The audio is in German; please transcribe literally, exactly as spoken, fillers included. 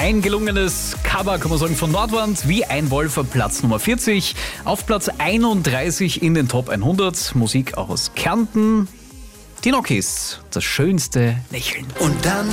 Ein gelungenes Cover, kann man sagen, von Nordwand, wie ein Wolf, Platz Nummer vierzig. Auf Platz einunddreißig in den Top hundert, Musik auch aus Kärnten. Die Nokis, das schönste Lächeln. Und dann